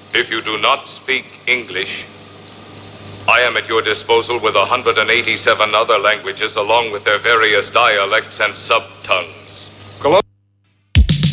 If you do not speak English, I am at your disposal with 187 other languages along with their various dialects and sub-tongues.